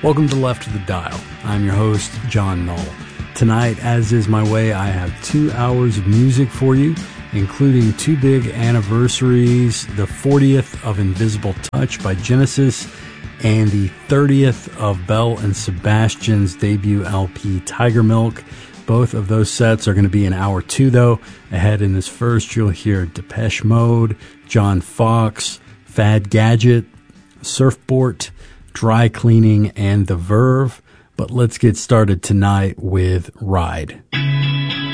Welcome to Left of the Dial. I'm your host, John Knoll. Tonight, as is my way, I have 2 hours of music for you, including two big anniversaries, the 40th of Invisible Touch by Genesis and the 30th of Belle and Sebastian's debut LP, Tiger Milk. Both of those sets are going to be in hour 2, though. Ahead in this first, you'll hear Depeche Mode, John Fox, Fad Gadget, Surfboard, Dry Cleaning, and The Verve. But let's get started tonight with Ride.